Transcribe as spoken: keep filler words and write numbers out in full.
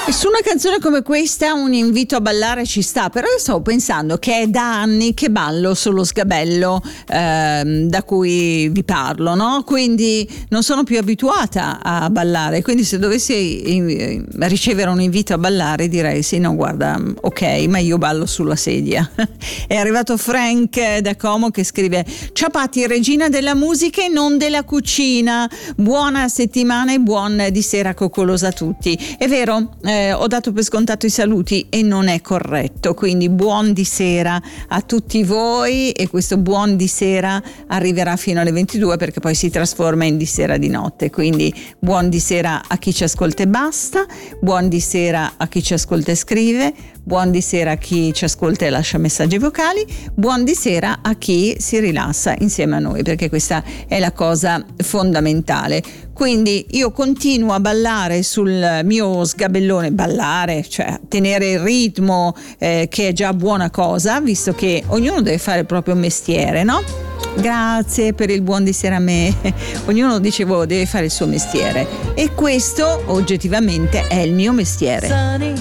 E su una canzone come questa un invito a ballare ci sta, però io stavo pensando che è da anni che ballo sullo sgabello ehm, da cui vi parlo, no? Quindi non sono più abituata a ballare, quindi se dovessi eh, ricevere un invito a ballare direi sì, no guarda, ok, ma io ballo sulla sedia. È arrivato Frank da Como che scrive: ciao Patti, regina della musica e non della cucina, buona settimana e buon di sera coccolosa a tutti. È vero, eh, ho dato per scontato i saluti e non è corretto, quindi buon di sera a tutti voi, e questo buon di sera arriverà fino alle ventidue perché poi si trasforma in di sera di notte, quindi buon di sera a chi ci ascolta e basta, buon di sera a chi ci ascolta e scrive, buon di sera a chi ci ascolta e lascia messaggi vocali, buon di sera a chi si rilassa insieme a noi, perché questa è la cosa fondamentale. Quindi io continuo a ballare sul mio sgabellone, ballare, cioè tenere il ritmo, eh, che è già buona cosa, visto che ognuno deve fare il proprio mestiere, no? Grazie per il buon di sera a me. Ognuno, dicevo, deve fare il suo mestiere e questo oggettivamente è il mio mestiere.